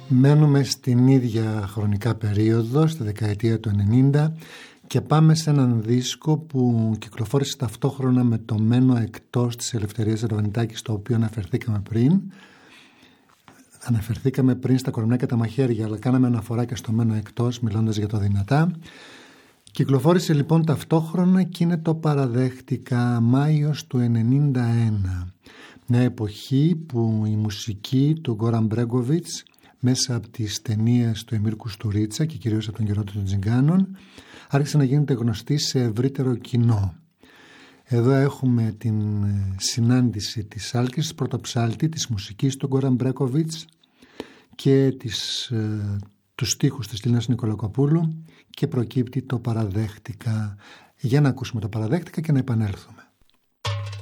Μένουμε στην ίδια χρονικά περίοδο, στη δεκαετία του 90, και πάμε σε έναν δίσκο που κυκλοφόρησε ταυτόχρονα με το «Μένω εκτός» της Ελευθερίας Αρβανιτάκη, στο οποίο αναφερθήκαμε πριν. Αναφερθήκαμε πριν στα κορμιά και τα μαχαίρια, αλλά κάναμε αναφορά και στο «Μένω εκτός», μιλώντας για το «Δυνατά». Κυκλοφόρησε λοιπόν ταυτόχρονα και είναι το «Παραδέχτηκα», Μάιος του 91. Μια εποχή που η μουσική του Γκόραν Μπρέγκοβιτς, μέσα από τις ταινίες του Εμίρ Κουστουρίτσα και κυρίως από τον καιρό των Τζιγκάνων, άρχισε να γίνεται γνωστή σε ευρύτερο κοινό. Εδώ έχουμε την συνάντηση της Άλκης Πρωτοψάλτη, της μουσικής του Γκόραν Μπρέγκοβιτς και τους στίχους της Λίνας Νικολακοπούλου, και προκύπτει το «Παραδέχτηκα». Για να ακούσουμε το «Παραδέχτηκα» και να επανέλθουμε.